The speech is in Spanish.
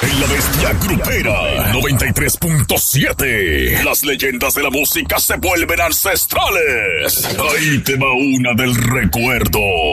En la bestia grupera 93.7. Las leyendas de la música se vuelven ancestrales. Ahí te va una del recuerdo.